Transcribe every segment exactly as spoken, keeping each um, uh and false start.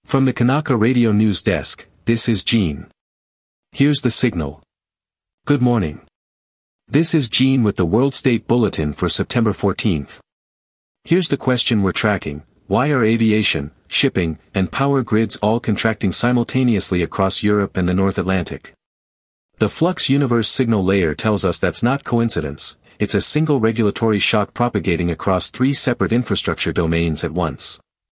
From the Kanaka Radio News Desk, this is Gene. Here's the signal. Good morning. This is Gene with the World State Bulletin for September fourteenth. Here's the question we're tracking: why are aviation, shipping, and power grids all contracting simultaneously across Europe and the North Atlantic? The Flux Universe signal layer tells us that's not coincidence, it's a single regulatory shock propagating across three separate infrastructure domains at once.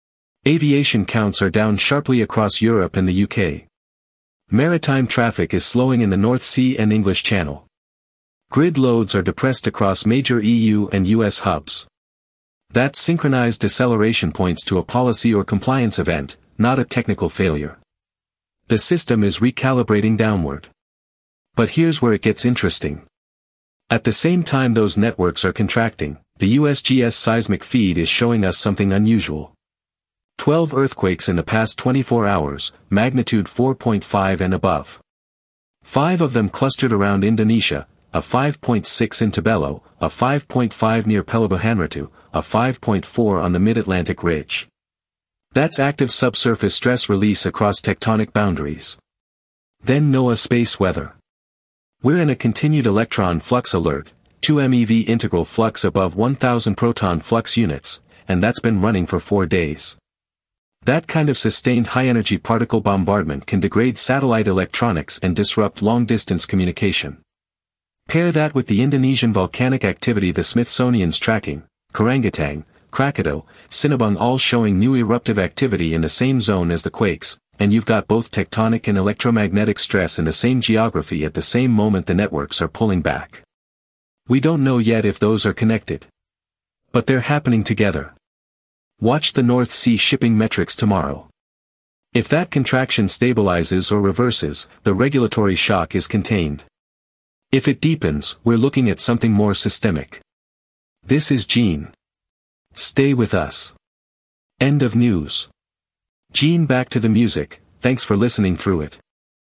Aviation counts are down sharply across Europe and the U K. Maritime traffic is slowing in the North Sea and English Channel. Grid loads are depressed across major E U and U S hubs. That synchronized deceleration points to a policy or compliance event, not a technical failure. The system is recalibrating downward. But here's where it gets interesting. At the same time those networks are contracting, the U S G S seismic feed is showing us something unusual. twelve earthquakes in the past twenty-four hours, magnitude four point five and above. Five of them clustered around Indonesia, a five point six in Tebelo, a five point five near Pelabuhan Ratu, a five point four on the Mid-Atlantic Ridge. That's active subsurface stress release across tectonic boundaries. Then NOAA space weather. We're in a continued electron flux alert, two MeV integral flux above one thousand proton flux units, and that's been running for four days. That kind of sustained high-energy particle bombardment can degrade satellite electronics and disrupt long-distance communication. Pair that with the Indonesian volcanic activity the Smithsonian's tracking, Karangetang, Krakatau, Sinabung all showing new eruptive activity in the same zone as the quakes, and you've got both tectonic and electromagnetic stress in the same geography at the same moment the networks are pulling back. We don't know yet if those are connected. But they're happening together. Watch the North Sea shipping metrics tomorrow. If that contraction stabilizes or reverses, the regulatory shock is contained. If it deepens, we're looking at something more systemic. This is Gene. Stay with us. End of news. Gene back to the music, thanks for listening through it.